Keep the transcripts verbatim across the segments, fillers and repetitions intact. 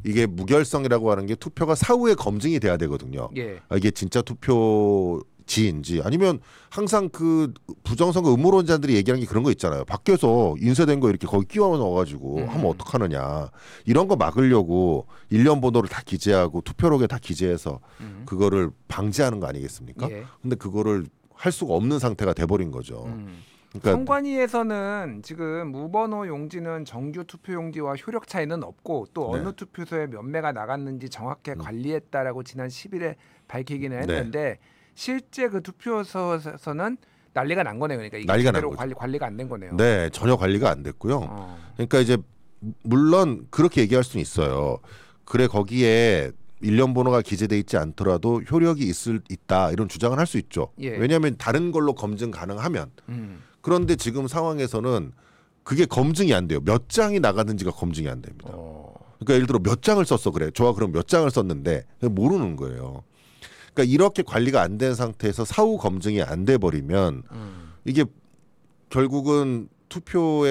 이게 무결성이라고 하는 게 투표가 사후에 검증이 돼야 되거든요. 예. 아, 이게 진짜 투표지인지 아니면 항상 그 부정선거 음모론자들이 얘기하는 게 그런 거 있잖아요. 밖에서 인쇄된 거 이렇게 거기 끼워 넣어가지고 음. 하면 어떡하느냐. 이런 거 막으려고 일련 번호를 다 기재하고 투표록에 다 기재해서 음. 그거를 방지하는 거 아니겠습니까? 예. 근데 그거를 할 수가 없는 상태가 돼버린 거죠. 음. 그러니까 선관위에서는 지금 무번호 용지는 정규 투표 용지와 효력 차이는 없고 또 어느 네. 투표소에 몇 매가 나갔는지 정확하게 음. 관리했다라고 지난 십 일에 밝히기는 네. 했는데 실제 그 투표소에서는 난리가 난 거네요. 그러니까 이게 난리가 난 제대로 거죠. 관리 관리가 안 된 거네요. 네, 전혀 관리가 안 됐고요. 어. 그러니까 이제 물론 그렇게 얘기할 수는 있어요. 그래 거기에 일련 번호가 기재돼 있지 않더라도 효력이 있을 있다 이런 주장을 할 수 있죠. 예. 왜냐하면 다른 걸로 검증 가능하면. 음. 그런데 지금 상황에서는 그게 검증이 안 돼요. 몇 장이 나갔는지가 검증이 안 됩니다. 어. 그러니까 예를 들어 몇 장을 썼어 그래. 좋아 그럼 몇 장을 썼는데 모르는 거예요. 그러니까 이렇게 관리가 안 된 상태에서 사후 검증이 안 돼 버리면 음. 이게 결국은 투표의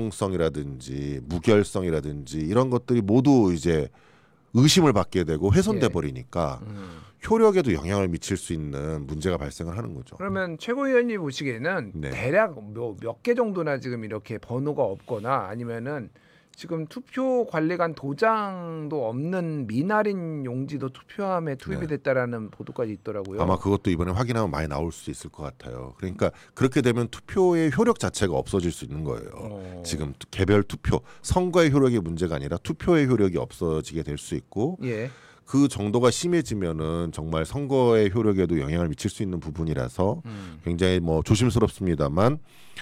공정성이라든지 무결성이라든지 이런 것들이 모두 이제 의심을 받게 되고 훼손돼 예. 버리니까 음. 효력에도 영향을 미칠 수 있는 문제가 발생을 하는 거죠. 그러면 최고위원님 보시기에는 네. 대략 몇 개 정도나 지금 이렇게 번호가 없거나 아니면은 지금 투표 관리관 도장도 없는 미날인 용지도 투표함에 투입이 네. 됐다라는 보도까지 있더라고요. 아마 그것도 이번에 확인하면 많이 나올 수 있을 것 같아요. 그러니까 그렇게 되면 투표의 효력 자체가 없어질 수 있는 거예요. 어. 지금 개별 투표, 선거의 효력이 문제가 아니라 투표의 효력이 없어지게 될 수 있고 예. 그 정도가 심해지면은 정말 선거의 효력에도 영향을 미칠 수 있는 부분이라서 음. 굉장히 뭐 조심스럽습니다만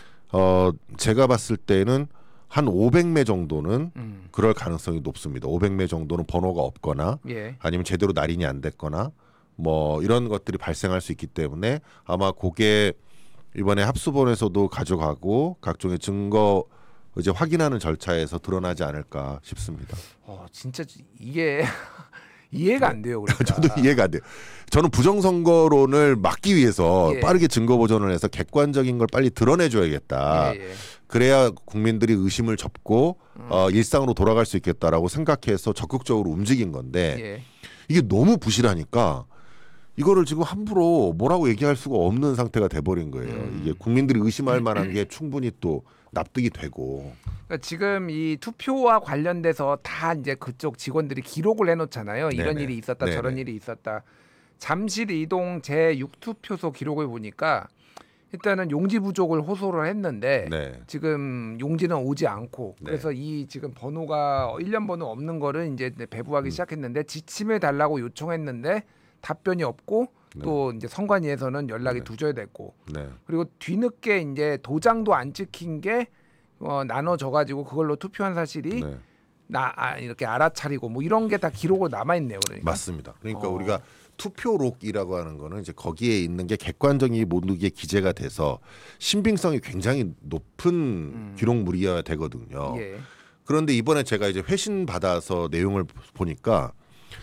어 제가 봤을 때는 한 오백 매 정도는 음. 그럴 가능성이 높습니다. 오백 매 정도는 번호가 없거나 예. 아니면 제대로 날인이 안 됐거나 뭐 이런 것들이 발생할 수 있기 때문에 아마 그게 이번에 합수본에서도 가져가고 각종의 증거 이제 확인하는 절차에서 드러나지 않을까 싶습니다. 어, 진짜 이게 이해가 안 돼요. 그러니까. 저도 이해가 안 돼요. 저는 부정선거론을 막기 위해서 예. 빠르게 증거 보존을 해서 객관적인 걸 빨리 드러내줘야겠다. 예, 예. 그래야 국민들이 의심을 접고 음. 어, 일상으로 돌아갈 수 있겠다라고 생각해서 적극적으로 움직인 건데 예. 이게 너무 부실하니까 이거를 지금 함부로 뭐라고 얘기할 수가 없는 상태가 돼버린 거예요. 음. 이게 국민들이 의심할 만한 게 충분히 또 납득이 되고. 그러니까 지금 이 투표와 관련돼서 다 이제 그쪽 직원들이 기록을 해놓잖아요. 이런 네네. 일이 있었다, 네네. 저런 일이 있었다. 잠실 이동 제육 투표소 기록을 보니까 일단은 용지 부족을 호소를 했는데 네. 지금 용지는 오지 않고 네. 그래서 이 지금 번호가 일련 번호 없는 거를 이제 배부하기 음. 시작했는데 지침을 달라고 요청했는데 답변이 없고 네. 또 이제 선관위에서는 연락이 네. 두절됐고 네. 그리고 뒤늦게 이제 도장도 안 찍힌 게 어, 나눠져 가지고 그걸로 투표한 사실이 네. 나 아, 이렇게 알아차리고 뭐 이런 게 다 기록으로 남아 있네요. 그러니까. 맞습니다. 그러니까 어. 우리가 투표록이라고 하는 거는 이제 거기에 있는 게 객관적인 모든 게 기재가 돼서 신빙성이 굉장히 높은 음. 기록물이어야 되거든요. 예. 그런데 이번에 제가 이제 회신 받아서 내용을 보니까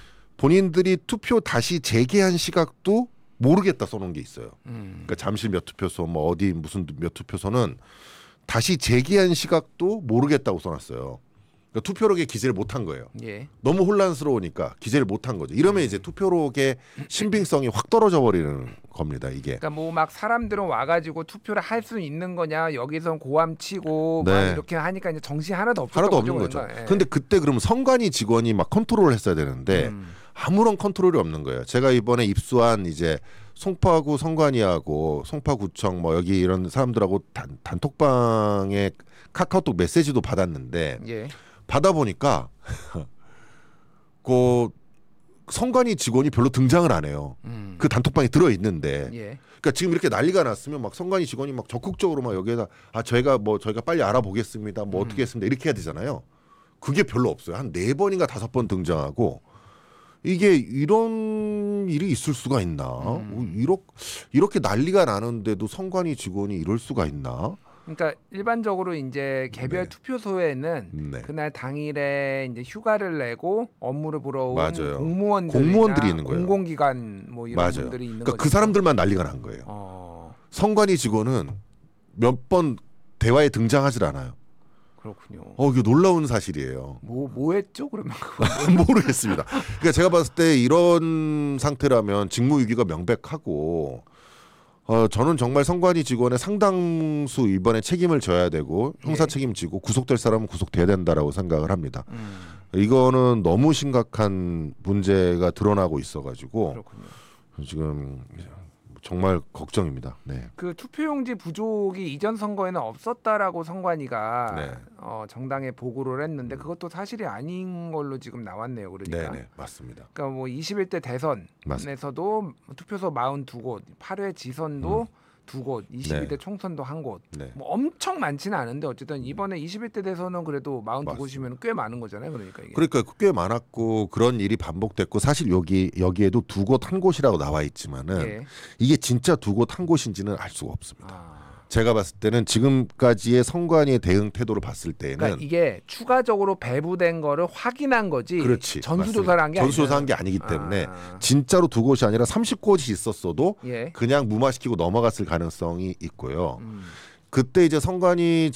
본인들이 투표 다시 재개한 시각도 모르겠다 써놓은 게 있어요. 음. 그러니까 잠실 몇 투표소, 뭐 어디 무슨 몇 투표소는 다시 재개한 시각도 모르겠다고 써놨어요. 그러니까 투표록에 기재를 못한 거예요. 예. 너무 혼란스러우니까 기재를 못한 거죠. 이러면 이제 투표록의 신빙성이 확 떨어져 버리는 겁니다. 이게. 그러니까 뭐 막 사람들은 와가지고 투표를 할 수 있는 거냐 여기선 고함치고 네. 막 이렇게 하니까 이제 정신 하나도 없었던 하나도 없는 거죠. 예. 근데 그때 그러면 선관위 직원이 막 컨트롤을 했어야 되는데 음. 아무런 컨트롤이 없는 거예요. 제가 이번에 입수한 이제 송파구 선관위하고 송파구청 뭐 여기 이런 사람들하고 단, 단톡방에 카카오톡 메시지도 받았는데 예. 받아보니까 그 선관위 직원이 별로 등장을 안 해요. 음. 그 단톡방에 들어 있는데, 예. 그러니까 지금 이렇게 난리가 났으면 막 선관위 직원이 막 적극적으로 막 여기에다 아 저희가 뭐 저희가 빨리 알아보겠습니다, 뭐 음. 어떻게 했습니다 이렇게 해야 되잖아요. 그게 별로 없어요. 한 네 번인가 다섯 번 등장하고 이게 이런 일이 있을 수가 있나? 음. 이렇게 이렇게 난리가 나는데도 선관위 직원이 이럴 수가 있나? 그러니까 일반적으로 이제 개별 네. 투표소에는 네. 그날 당일에 이제 휴가를 내고 업무를 보러 온 맞아요. 공무원들 공무원들이 있는 거예요. 공공기관 뭐 이런 맞아요. 분들이 있는 그러니까 거죠. 그 사람들만 난리가 난 거예요. 어. 선관위 직원은 몇 번 대화에 등장하질 않아요. 그렇군요. 어, 이게 놀라운 사실이에요. 뭐, 뭐 했죠? 그러면 모르겠습니다. 그러니까 제가 봤을 때 이런 상태라면 직무유기가 명백하고 어, 저는 정말 선관위 직원의 상당수 이번에 책임을 져야 되고 형사 예. 책임지고 구속될 사람은 구속돼야 된다라고 생각을 합니다. 음, 이거는 너무 심각한 문제가 드러나고 있어가지고 그렇군요. 지금 정말 걱정입니다. 네. 그 투표용지 부족이 이전 선거에는 없었다라고 선관위가 네. 어, 정당에 보고를 했는데 그것도 사실이 아닌 걸로 지금 나왔네요. 그러니까. 네, 네, 맞습니다. 그러니까 뭐 이십일 대 대선에서도 투표소 사십이 곳, 팔 회 지선도 음. 두 곳, 이십이 대 네. 총선도 한 곳. 네. 뭐 엄청 많지는 않은데 어쨌든 이번에 이십일 대 대선은 그래도 사십이 곳이면 꽤 많은 거잖아요. 그러니까 이게. 그러니까 꽤 많았고 그런 일이 반복됐고 사실 여기 여기에도 두 곳 한 곳이라고 나와 있지만은 예. 이게 진짜 두 곳 한 곳인지는 알 수가 없습니다. 아. 제가 봤을 때는 지금까지의 선관위의 대응 태도를 봤을 때는 그러니까 이게 추가적으로 배부된 거를 확인한 거지. 그렇지. 전수조사를 한 게 전수조사한 게 아니기 때문에 아. 진짜로 두 곳이 아니라 삼십 곳이 있었어도 예. 그냥 무마시키고 넘어갔을 가능성이 있고요. 음. 그때 이제 선관위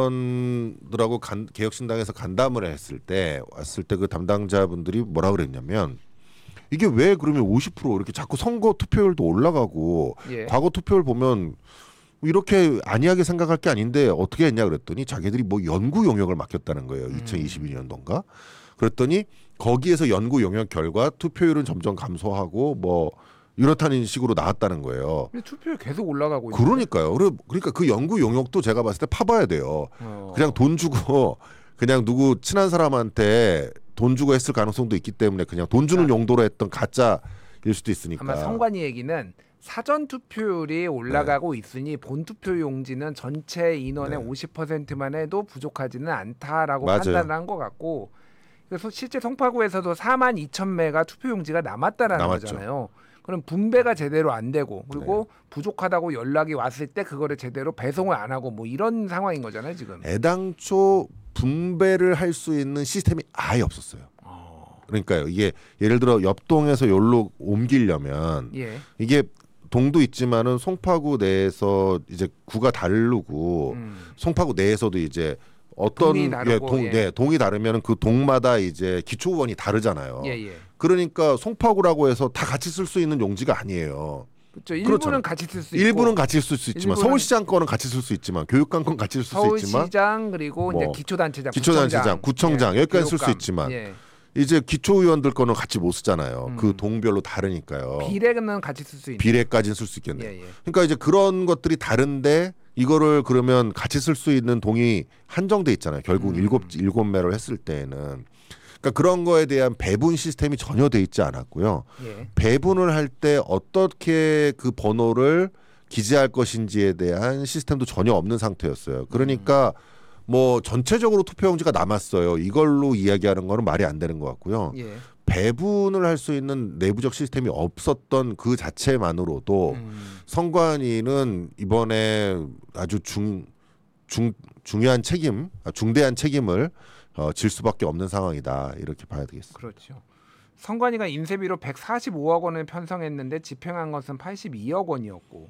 직원들하고 간, 개혁신당에서 간담을 했을 때 왔을 때 그 담당자분들이 뭐라 그랬냐면 이게 왜 그러면 오십 퍼센트 이렇게 자꾸 선거 투표율도 올라가고 예. 과거 투표율 보면 이렇게 안이하게 생각할 게 아닌데 어떻게 했냐 그랬더니 자기들이 뭐 연구 용역을 맡겼다는 거예요. 음. 이천이십이 년도인가? 그랬더니 거기에서 연구 용역 결과 투표율은 점점 감소하고 뭐 이렇다는 식으로 나왔다는 거예요. 근데 투표율 계속 올라가고 있는. 그러니까요. 그러- 그러니까 그 연구 용역도 제가 봤을 때 파봐야 돼요. 어. 그냥 돈 주고 그냥 누구 친한 사람한테 돈 주고 했을 가능성도 있기 때문에 그냥 돈 주는 용도로 했던 가짜일 수도 있으니까. 아마 선관위 얘기는 사전 투표율이 올라가고 있으니 본 투표 용지는 전체 인원의 네. 오십 퍼센트만 해도 부족하지는 않다라고 맞아요. 판단을 한 것 같고 그래서 실제 송파구에서도 사만 이천 매가 투표 용지가 남았다라는 남았죠. 거잖아요. 그럼 분배가 제대로 안 되고 그리고 네. 부족하다고 연락이 왔을 때 그거를 제대로 배송을 안 하고 뭐 이런 상황인 거잖아요 지금. 애당초 분배를 할 수 있는 시스템이 아예 없었어요. 어. 그러니까요. 이게 예를 들어 옆동에서 여기로 옮기려면 예. 이게 동도 있지만은 송파구 내에서 이제 구가 다르고 음. 송파구 내에서도 이제 어떤 동이 다르고, 예, 동, 예. 네, 동이 다르면 그 동마다 이제 기초의원이 다르잖아요. 예, 예. 그러니까 송파구라고 해서 다 같이 쓸 수 있는 용지가 아니에요. 그렇죠. 일부는 그렇잖아요. 같이 쓸 수 있고 일부는 같이 쓸 수 있지만 일부는- 서울시장 거는 같이 쓸 수 있지만 교육감 건 같이 쓸 수 있지만 서울시장 그리고 뭐 이제 기초단체장, 기초단체장, 구청장 여기까지 쓸 수 교육감. 있지만 예. 이제 기초의원들 거는 같이 못 쓰잖아요. 음. 그 동별로 다르니까요. 비례는 같이 쓸 수 있는. 비례까지는 쓸 수 있겠네요. 예, 예. 그러니까 이제 그런 것들이 다른데 이거를 그러면 같이 쓸 수 있는 동이 한정돼 있잖아요. 결국 음. 일곱 일곱 매를 했을 때에는 그러니까 그런 거에 대한 배분 시스템이 전혀 돼 있지 않았고요. 예. 배분을 할 때 어떻게 그 번호를 기재할 것인지에 대한 시스템도 전혀 없는 상태였어요. 그러니까 뭐 전체적으로 투표용지가 남았어요. 이걸로 이야기하는 거는 말이 안 되는 것 같고요. 예. 배분을 할 수 있는 내부적 시스템이 없었던 그 자체만으로도 음. 선관위는 이번에 아주 중, 중 중요한 책임, 아, 중대한 책임을 어, 질 수밖에 없는 상황이다 이렇게 봐야 되겠습니다. 그렇죠. 선관위가 인쇄비로 백사십오억 원을 편성했는데 집행한 것은 팔십이억 원이었고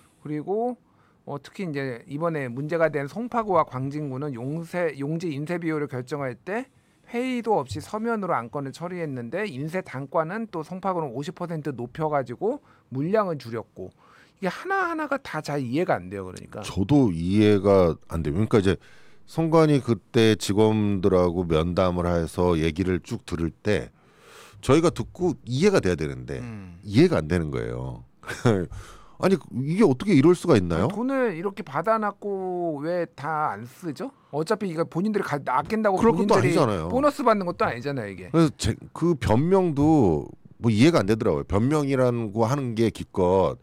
그리고 어, 특히 이제 이번에 문제가 된 송파구와 광진구는 용세 용지 인쇄 비율을 결정할 때 회의도 없이 서면으로 안건을 처리했는데 인쇄 단가는 또 송파구는 오십 퍼센트 높여가지고 물량을 줄였고 이게 하나 하나가 다 잘 이해가 안 돼요. 그러니까. 저도 이해가 안 돼요. 그러니까 이제 선관위 그때 직원들하고 면담을 해서 얘기를 쭉 들을 때 저희가 듣고 이해가 돼야 되는데 음. 이해가 안 되는 거예요. 아니 이게 어떻게 이럴 수가 있나요? 돈을 이렇게 받아놨고 왜 다 안 쓰죠? 어차피 이거 본인들이 가, 아낀다고 그럴 것도 본인들이 아니잖아요. 보너스 받는 것도 아니잖아요 이게. 그래서 제, 그 변명도 뭐 이해가 안 되더라고요. 변명이라고 하는 게 기껏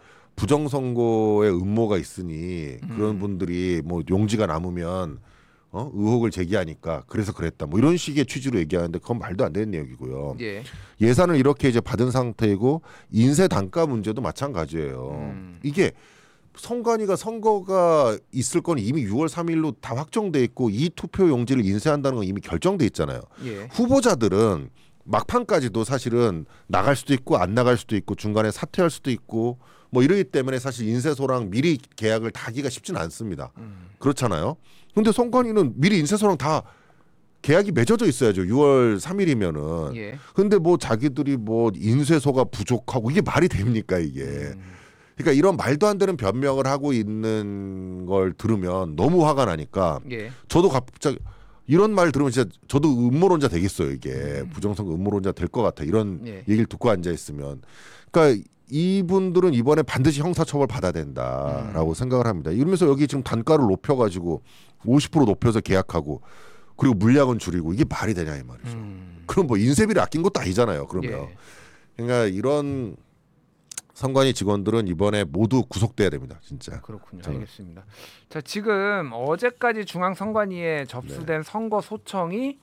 부정선거의 음모가 있으니 그런 음. 분들이 뭐 용지가 남으면 어? 의혹을 제기하니까 그래서 그랬다. 뭐 이런 식의 취지로 얘기하는데 그건 말도 안 되는 얘기고요. 예. 예산을 이렇게 이제 받은 상태이고 인쇄 단가 문제도 마찬가지예요. 음. 이게 선관위가 선거가 있을 건 이미 유월 삼일로 다 확정돼 있고 이 투표 용지를 인쇄한다는 건 이미 결정돼 있잖아요. 예. 후보자들은 막판까지도 사실은 나갈 수도 있고 안 나갈 수도 있고 중간에 사퇴할 수도 있고 뭐 이러기 때문에 사실 인쇄소랑 미리 계약을 다 하기가 쉽지는 않습니다. 음. 그렇잖아요. 근데 선관위는 미리 인쇄소랑 다 계약이 맺어져 있어야죠. 유월 삼일이면은. 예. 근데 뭐 자기들이 뭐 인쇄소가 부족하고 이게 말이 됩니까 이게. 음. 그러니까 이런 말도 안 되는 변명을 하고 있는 걸 들으면 너무 화가 나니까 예. 저도 갑자기 이런 말 들으면 진짜 저도 음모론자 되겠어요 이게. 음. 부정선거 음모론자 될 것 같아. 이런 예. 얘기를 듣고 앉아 있으면. 그러니까 이분들은 이번에 반드시 형사처벌 받아야 된다라고 음. 생각을 합니다. 이러면서 여기 지금 단가를 높여가지고 오십 퍼센트 높여서 계약하고 그리고 물량은 줄이고 이게 말이 되냐 이 말이죠. 음. 그럼 뭐 인쇄비를 아낀 것도 아니잖아요. 그러면. 예. 그러니까 이런 선관위 직원들은 이번에 모두 구속돼야 됩니다. 진짜. 그렇군요. 저는. 알겠습니다. 자, 지금 어제까지 중앙선관위에 접수된 네. 선거 소청이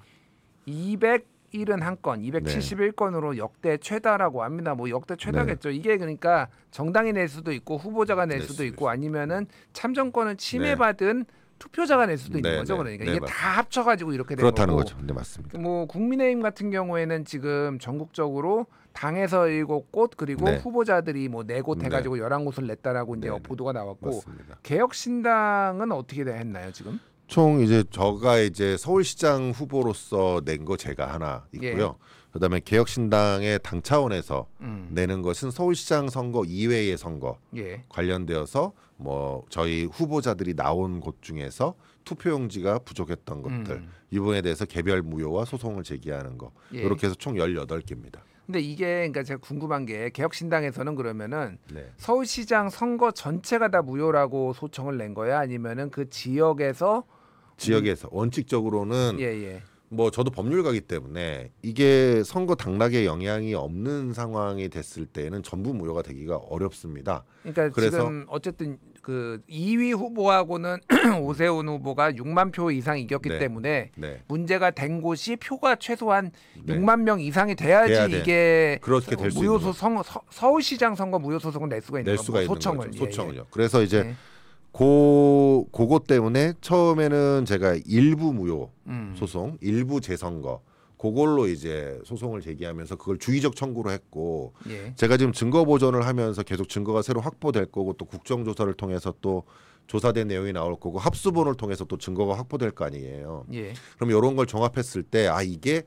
이백칠십일 건, 이백칠십일 건으로 역대 최다라고 합니다. 뭐 역대 최다겠죠. 이게 그러니까 정당이 낼 수도 있고 후보자가 낼 낼 수도 수도 있고 아니면은 참정권을 침해받은 투표자가 낼 수도 있는 네, 거죠. 네. 그러니까 네, 이게 맞습니다. 다 합쳐가지고 이렇게 된 그렇다는 거고. 거죠. 네 맞습니다. 뭐 국민의힘 같은 경우에는 지금 전국적으로 당에서 일곱 곳 그리고 네. 후보자들이 뭐 네 곳 네. 해가지고 열한 곳을 냈다라고 이제 네, 네. 보도가 나왔고 맞습니다. 개혁신당은 어떻게 했나요 지금? 총 이제 저가 이제 서울시장 후보로서 낸 거 제가 하나 있고요. 예. 그다음에 개혁신당의 당 차원에서 음. 내는 것은 서울시장 선거 이외의 선거 예. 관련되어서 뭐 저희 후보자들이 나온 곳 중에서 투표용지가 부족했던 것들 음. 이 부분에 대해서 개별 무효와 소송을 제기하는 거 예. 이렇게 해서 총 열여덟 개입니다. 근데 이게 그러니까 제가 궁금한 게 개혁신당에서는 그러면은 네. 서울시장 선거 전체가 다 무효라고 소청을 낸 거야 아니면은 그 지역에서 지역에서 원칙적으로는 예예. 뭐 저도 법률가이기 때문에 이게 선거 당락에 영향이 없는 상황이 됐을 때는 전부 무효가 되기가 어렵습니다. 그러니까 그래서- 지금 어쨌든 그 이 위 후보하고는 오세훈 후보가 육만 표 이상 이겼기 네. 때문에 네. 문제가 된 곳이 표가 최소한 네. 육만 명 이상이 돼야지 돼야 돼. 이게 그렇게 될수 무효 있는 소송 서, 서울시장 선거 무효 소송을 낼 수가 있는 낼 거고 수가 있는 소청을 거죠. 예, 소청을요. 그래서 이제 예. 고 그것 때문에 처음에는 제가 일부 무효 음. 소송, 일부 재선거 그걸로 이제 소송을 제기하면서 그걸 주의적 청구로 했고 예. 제가 지금 증거 보존을 하면서 계속 증거가 새로 확보될 거고 또 국정조사를 통해서 또 조사된 내용이 나올 거고 합수본을 통해서 또 증거가 확보될 거 아니에요. 예. 그럼 이런 걸 종합했을 때 아 이게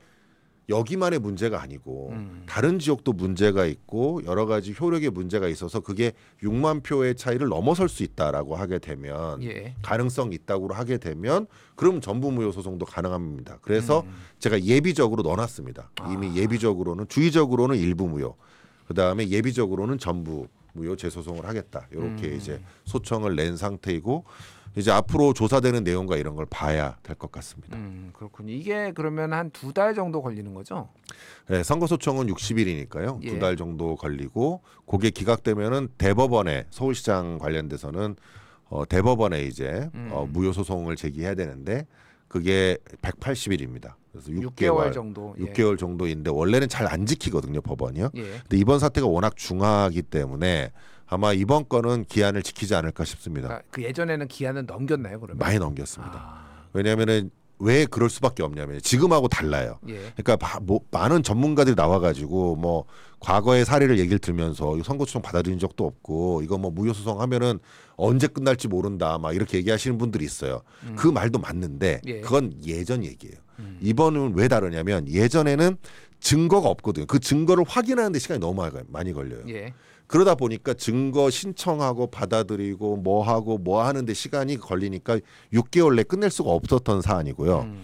여기만의 문제가 아니고 음. 다른 지역도 문제가 있고 여러 가지 효력의 문제가 있어서 그게 육만 표의 차이를 넘어설 수 있다라고 하게 되면 예. 가능성이 있다고 하게 되면 그럼 전부 무효 소송도 가능합니다. 그래서 음. 제가 예비적으로 넣어놨습니다. 이미 아. 예비적으로는 주의적으로는 일부 무효, 그 다음에 예비적으로는 전부 무효 재소송을 하겠다. 이렇게 음. 이제 소청을 낸 상태이고 이제 앞으로 조사되는 내용과 이런 걸 봐야 될 것 같습니다. 음, 그렇군요. 이게 그러면 한 두 달 정도 걸리는 거죠? 네, 선거 소청은 육십 일이니까요. 예. 두 달 정도 걸리고 그게 기각되면은 대법원에 서울시장 관련돼서는 어, 대법원에 이제 음. 어, 무효 소송을 제기해야 되는데 그게 백팔십 일입니다. 그래서 육 개월, 육 개월 정도. 예. 육 개월 정도인데 원래는 잘 안 지키거든요, 법원이요. 예. 근데 이번 사태가 워낙 중하기 때문에 아마 이번 건은 기한을 지키지 않을까 싶습니다. 그러니까 그 예전에는 기한은 넘겼나요, 그러면? 많이 넘겼습니다. 아. 왜냐하면은 왜 그럴 수밖에 없냐면 지금하고 달라요. 예. 그러니까 바- 뭐 많은 전문가들이 나와가지고 뭐 과거의 사례를 얘기를 들면서 선거소송 받아들인 적도 없고 이거 뭐 무효소송하면은 언제 끝날지 모른다 막 이렇게 얘기하시는 분들이 있어요. 음. 그 말도 맞는데 예. 그건 예전 얘기예요. 음. 이번은 왜 다르냐면 예전에는 증거가 없거든요. 그 증거를 확인하는데 시간이 너무 많이 걸- 많이 걸려요. 예. 그러다 보니까 증거 신청하고 받아들이고 뭐 하고 뭐 하는데 시간이 걸리니까 육 개월 내 끝낼 수가 없었던 사안이고요. 음.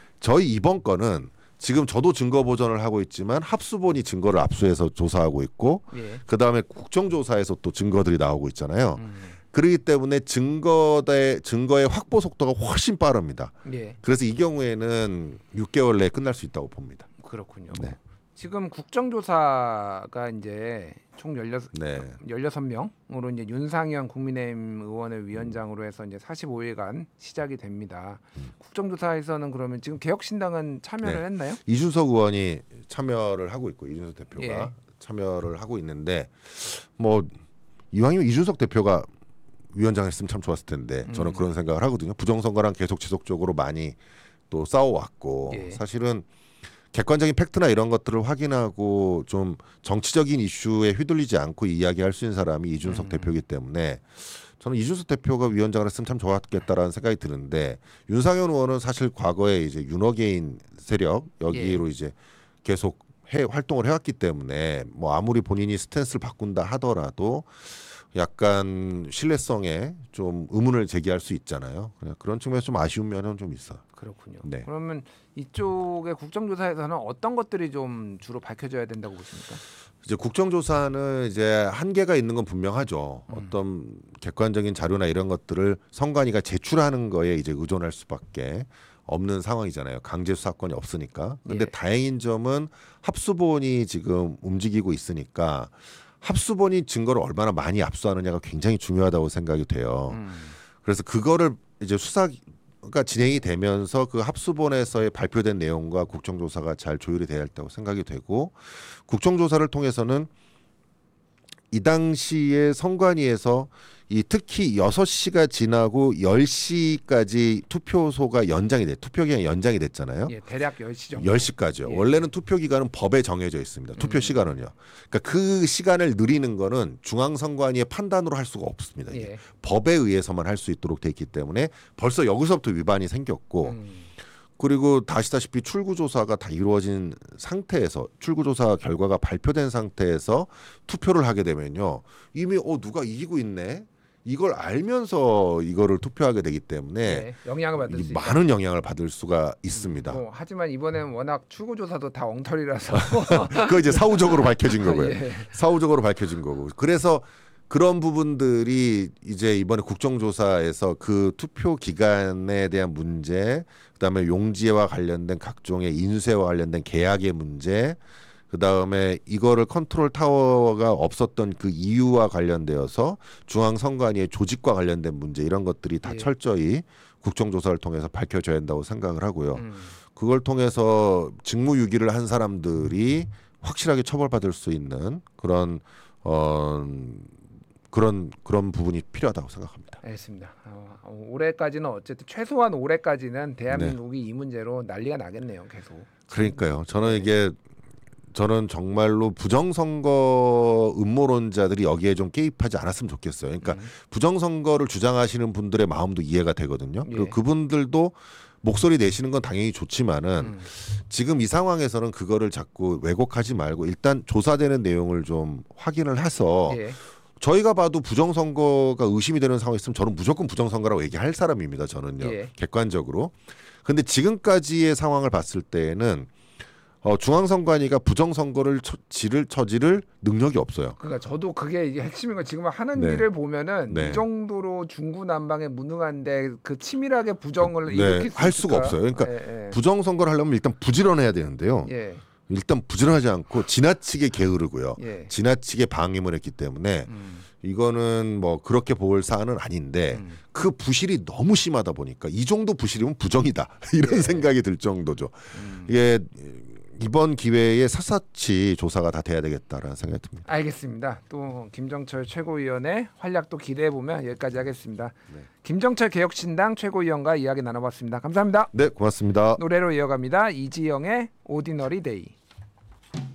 저희 이번 건은 지금 저도 증거 보전을 하고 있지만 합수본이 증거를 압수해서 조사하고 있고 예. 그다음에 국정조사에서 또 증거들이 나오고 있잖아요. 음. 그렇기 때문에 증거의 증거의 확보 속도가 훨씬 빠릅니다. 예. 그래서 이 경우에는 육 개월 내에 끝날 수 있다고 봅니다. 그렇군요. 네. 지금 국정조사가 이제 총 열여섯 네. 열여섯 명으로 이제 윤상현 국민의힘 의원의 위원장으로 해서 이제 사십오 일간 시작이 됩니다. 음. 국정조사에서는 그러면 지금 개혁신당은 참여를 네. 했나요? 이준석 의원이 참여를 하고 있고 이준석 대표가 예. 참여를 하고 있는데 뭐 이왕이면 이준석 대표가 위원장 했으면 참 좋았을 텐데 저는 음. 그런 생각을 하거든요. 부정선거랑 계속 지속적으로 많이 또 싸워왔고 예. 사실은 객관적인 팩트나 이런 것들을 확인하고 좀 정치적인 이슈에 휘둘리지 않고 이야기할 수 있는 사람이 이준석 음. 대표이기 때문에 저는 이준석 대표가 위원장을 했으면 참 좋았겠다라는 생각이 드는데 윤상현 의원은 사실 과거에 이제 윤어게인 세력 여기로 예. 이제 계속 해 활동을 해왔기 때문에 뭐 아무리 본인이 스탠스를 바꾼다 하더라도 약간 신뢰성에 좀 의문을 제기할 수 있잖아요. 그냥 그런 측면에서 좀 아쉬운 면은 좀 있어요. 그렇군요. 네. 그러면 이쪽의 국정조사에서는 어떤 것들이 좀 주로 밝혀져야 된다고 보십니까? 이제 국정조사는 이제 한계가 있는 건 분명하죠. 음. 어떤 객관적인 자료나 이런 것들을 선관위가 제출하는 거에 이제 의존할 수밖에 없는 상황이잖아요. 강제 수사권이 없으니까. 근데 예. 다행인 점은 합수본이 지금 움직이고 있으니까 합수본이 증거를 얼마나 많이 압수하느냐가 굉장히 중요하다고 생각이 돼요. 음. 그래서 그거를 이제 수사가 진행이 되면서 그 합수본에서의 발표된 내용과 국정조사가 잘 조율이 돼야 한다고 생각이 되고 국정조사를 통해서는 이 당시에 선관위에서 이 특히 여섯 시가 지나고 열 시까지 투표소가 연장이 돼 투표 기간이 연장이 됐잖아요. 예, 대략 열 시 정도. 열 시까지요. 예. 원래는 투표 기간은 법에 정해져 있습니다. 투표 음. 시간은요. 그러니까 그 시간을 늘리는 거는 중앙선관위의 판단으로 할 수가 없습니다. 이게. 예. 법에 의해서만 할 수 있도록 돼 있기 때문에 벌써 여기서부터 위반이 생겼고 음. 그리고 다시다시피 출구조사가 다 이루어진 상태에서 출구조사 결과가 발표된 상태에서 투표를 하게 되면요. 이미 어 누가 이기고 있네. 이걸 알면서 이거를 투표하게 되기 때문에 예, 영향을 받을 이 수 있다. 많은 영향을 받을 수가 있습니다. 뭐, 하지만 이번에는 워낙 출구조사도 다 엉터리라서 그거 이제 사후적으로 밝혀진 거고요. 예. 사후적으로 밝혀진 거고. 그래서 그런 부분들이 이제 이번에 국정조사에서 그 투표 기간에 대한 문제, 그다음에 용지와 관련된 각종의 인쇄와 관련된 계약의 문제, 그다음에 이거를 컨트롤 타워가 없었던 그 이유와 관련되어서 중앙선관위의 조직과 관련된 문제 이런 것들이 다 예. 철저히 국정조사를 통해서 밝혀져야 한다고 생각을 하고요. 음. 그걸 통해서 직무유기를 한 사람들이 확실하게 처벌받을 수 있는 그런 어 그런 그런 부분이 필요하다고 생각합니다. 알겠습니다. 어, 올해까지는 어쨌든 최소한 올해까지는 대한민국이 이 문제로 난리가 나겠네요. 계속. 그러니까요. 저는 이게 저는 정말로 부정선거 음모론자들이 여기에 좀 개입하지 않았으면 좋겠어요. 그러니까 음. 부정선거를 주장하시는 분들의 마음도 이해가 되거든요. 그리고 예. 그분들도 목소리 내시는 건 당연히 좋지만은 음. 지금 이 상황에서는 그거를 자꾸 왜곡하지 말고 일단 조사되는 내용을 좀 확인을 해서 예. 저희가 봐도 부정선거가 의심이 되는 상황이 있으면 저는 무조건 부정선거라고 얘기할 사람입니다. 저는요. 예. 객관적으로. 근데 지금까지의 상황을 봤을 때에는 어, 중앙선관위가 부정선거를 처, 지를 처지를 능력이 없어요. 그러니까 저도 그게 이게 핵심인 거 지금 하는 네. 일을 보면은 네. 이 정도로 중구난방에 무능한데 그 치밀하게 부정을 네, 일으킬 수 할 수가 있을까? 없어요. 그러니까 예, 예. 부정선거를 하려면 일단 부지런해야 되는데요. 예. 일단 부지런하지 않고 지나치게 게으르고요. 예. 지나치게 방임을 했기 때문에 음. 이거는 뭐 그렇게 볼 사안은 아닌데 음. 그 부실이 너무 심하다 보니까 이 정도 부실이면 부정이다 이런 예. 생각이 들 정도죠. 음. 이게 이번 기회에 샅샅이 조사가 다 돼야 되겠다라는 생각이 듭니다. 알겠습니다. 또 김정철 최고위원의 활약도 기대해 보면 여기까지 하겠습니다. 네. 김정철 개혁신당 최고위원과 이야기 나눠봤습니다. 감사합니다. 네, 고맙습니다. 노래로 이어갑니다. 이지영의 오디너리 데이.